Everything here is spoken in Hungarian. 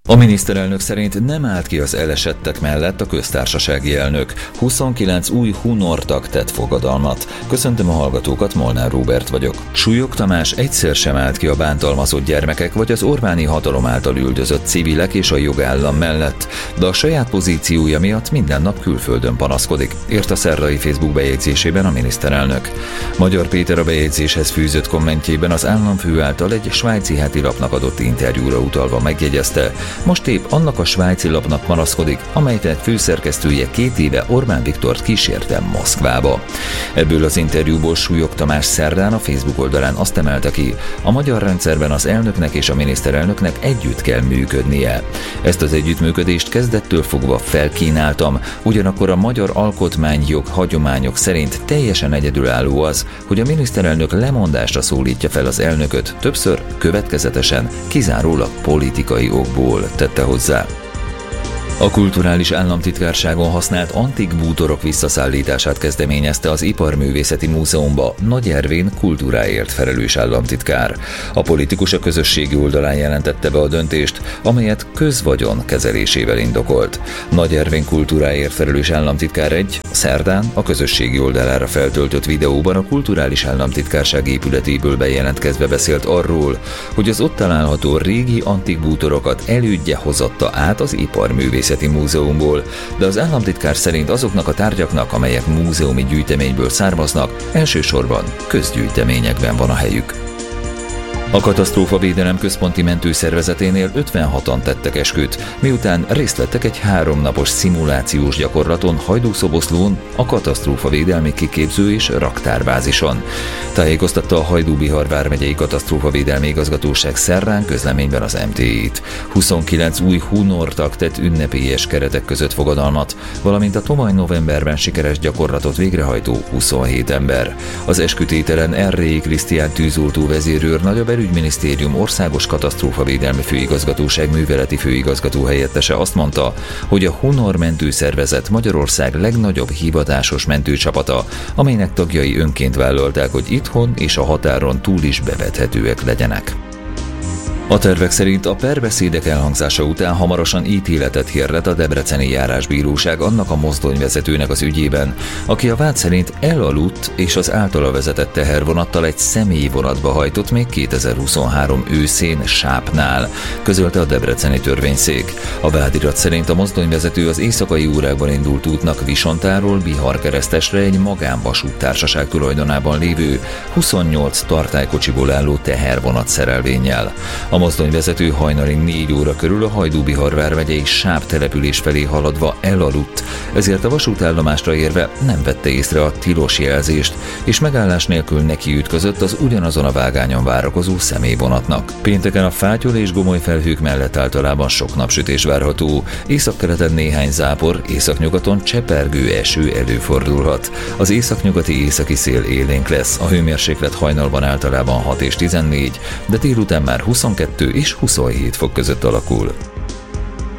A miniszterelnök szerint nem állt ki az elesettek mellett a köztársasági elnök. 29 új Hunor-tag tett fogadalmat. Köszöntöm a hallgatókat, Molnár Róbert vagyok. Súlyog Tamás egyszer sem állt ki a bántalmazott gyermekek vagy az Orbáni hatalom által üldözött civilek és a jogállam mellett, de a saját pozíciója miatt minden nap külföldön panaszkodik, írt a szerdai Facebook bejegyzésében a miniszterelnök. Magyar Péter a bejegyzéshez fűzött kommentjében az államfő által egy svájci heti lapnak adott interjúra utalva megjegyezte, most épp annak a svájci lapnak panaszkodik, amelynek főszerkesztője 2 éve Orbán Viktort kísérte Moszkvába. Ebből az interjúból Súlyog Tamás szerdán a Facebook oldalán azt emelte ki, a magyar rendszerben az elnöknek és a miniszterelnöknek együtt kell működnie. Ezt az együttműködést kezdettől fogva felkínáltam, ugyanakkor a magyar alkotmányjog hagyományok szerint teljesen egyedülálló az, hogy a miniszterelnök lemondásra szólítja fel az elnököt, többször következetesen, kizárólag politikai okból, tette hozzá. A Kulturális Államtitkárságon használt antik bútorok visszaszállítását kezdeményezte az Iparművészeti Múzeumba Nagy Ervin kultúráért felelős államtitkár. A politikus a közösségi oldalán jelentette be a döntést, amelyet közvagyon kezelésével indokolt. Nagy Ervin kultúráért felelős államtitkár szerdán a közösségi oldalára feltöltött videóban a Kulturális Államtitkárság épületéből bejelentkezve beszélt arról, hogy az ott található régi antik bútorokat elődje hozatta át az Iparművészeti Múzeumból, de az államtitkár szerint azoknak a tárgyaknak, amelyek múzeumi gyűjteményből származnak, elsősorban közgyűjteményekben van a helyük. A Katasztrófavédelem Központi Mentőszervezeténél 56-an tettek esküt, miután részt vettek egy 3 napos szimulációs gyakorlaton Hajdúszoboszlón, a Katasztrófavédelmi Kiképző és Raktárbázison. Tájékoztatta a Hajdú-Bihar vármegyei Katasztrófavédelmi Igazgatóság szerdán közleményben az MTI-t. 29 új Hunor-tag tett ünnepélyes keretek között fogadalmat, valamint a tavaly novemberben sikeres gyakorlatot végrehajtó 27 ember. Az eskütételen R.I. Krisztián tűzoltó vezérőr nagyobb Belügyminisztérium Országos Katasztrófavédelmi Főigazgatóság műveleti főigazgató helyettese azt mondta, hogy a Hunor mentőszervezet Magyarország legnagyobb hivatásos mentőcsapata, amelynek tagjai önként vállalták, hogy itthon és a határon túl is bevethetőek legyenek. A tervek szerint a perbeszédek elhangzása után hamarosan ítéletet hirdet a debreceni járásbíróság annak a mozdonyvezetőnek az ügyében, aki a vád szerint elaludt és az általa vezetett tehervonattal egy személyvonatba hajtott még 2023 őszén Sápnál, közölte a debreceni törvényszék. A vádirat szerint a mozdonyvezető az éjszakai órákban indult útnak Visontáról Bihar-Keresztesre egy magánvasúttársaság tulajdonában lévő 28 tartálykocsiból álló tehervonat szerelvénnyel. A mozdonyvezető hajnali 4 óra körül a Hajdú-Bihar vármegyei Sáp település felé haladva elaludt, ezért a vasútállomásra érve nem vette észre a tilos jelzést, és megállás nélkül nekiütközött az ugyanazon a vágányon várakozó személyvonatnak. Pénteken a fátyol és gomoly felhők mellett általában sok napsütés várható, északkeleten néhány zápor, északnyugaton csepergő eső előfordulhat. Az északnyugati északi szél élénk lesz, a hőmérséklet hajnalban általában 6 és 14, de délután már 22 és 27 fok között alakul.